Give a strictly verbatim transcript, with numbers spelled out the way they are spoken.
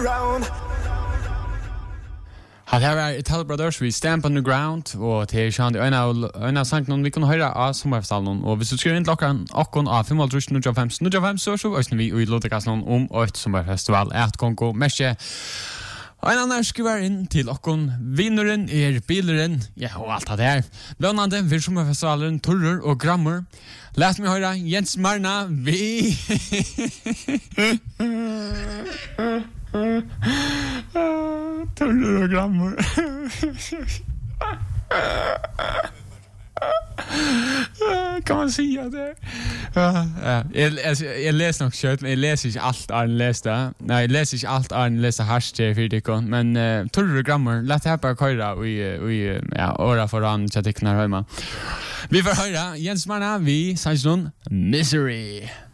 around. Att här är Italian Brothers, vi Stamp on the Ground, och det är Sean, en av, en av sangen vi kan höra av sommarfestivalen, och hvis du skriver inn til dere akkurat av fem null null fem null fem så så ønsker vi i Lodekassen om et sommarfestival, et kongo, mest. Og en annan skriver inn til okkon vinneren er bileren, ja, og alt det her. Lønnande vil sommerfestivalen Turrer og Grammer. Lät mig höra Jens Marna, vi... Turrer og Grammer. Kan man säga det? Ja, jag, alltså, jag läser nog kött, men jag läser inte allt Arne läste. Nej, jag läser inte allt Arne läste hashtag för det. Men uh, Turrer och Grammer, lät det bara köra och i ja, åra föran chatiknar hemma. Vi får höra Jens Marna, vi Sanchon Misery.